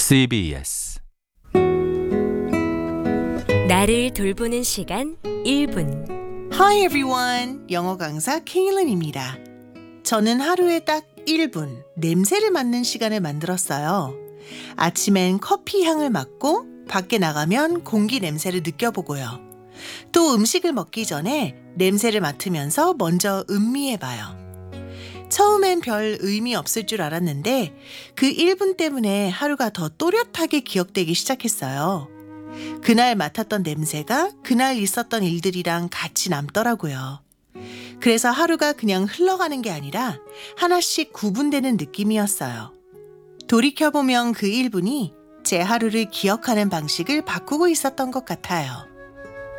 CBS 나를 돌보는 시간 1분. Hi everyone. 영어 강사 케일린입니다. 저는 하루에 딱 1분 냄새를 맡는 시간을 만들었어요. 아침엔 커피 향을 맡고 밖에 나가면 공기 냄새를 느껴보고요. 또 음식을 먹기 전에 냄새를 맡으면서 먼저 음미해봐요. 처음엔 별 의미 없을 줄 알았는데 그 1분 때문에 하루가 더 또렷하게 기억되기 시작했어요. 그날 맡았던 냄새가 그날 있었던 일들이랑 같이 남더라고요. 그래서 하루가 그냥 흘러가는 게 아니라 하나씩 구분되는 느낌이었어요. 돌이켜보면 그 1분이 제 하루를 기억하는 방식을 바꾸고 있었던 것 같아요.